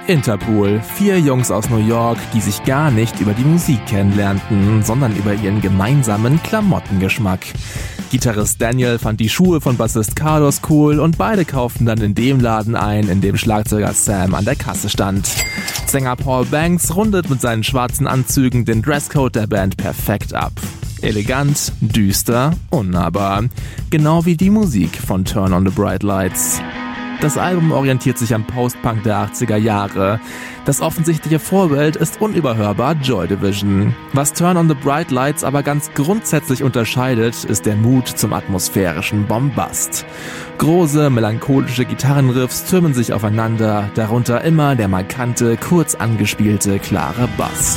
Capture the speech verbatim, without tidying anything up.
Interpol, vier Jungs aus New York, die sich gar nicht über die Musik kennenlernten, sondern über ihren gemeinsamen Klamottengeschmack. Gitarrist Daniel fand die Schuhe von Bassist Carlos cool und beide kauften dann in dem Laden ein, in dem Schlagzeuger Sam an der Kasse stand. Sänger Paul Banks rundet mit seinen schwarzen Anzügen den Dresscode der Band perfekt ab. Elegant, düster, unnahbar. Genau wie die Musik von Turn on the Bright Lights. Das Album orientiert sich am Post-Punk der achtziger Jahre. Das offensichtliche Vorbild ist unüberhörbar Joy Division. Was Turn on the Bright Lights aber ganz grundsätzlich unterscheidet, ist der Mut zum atmosphärischen Bombast. Große, melancholische Gitarrenriffs türmen sich aufeinander, darunter immer der markante, kurz angespielte, klare Bass.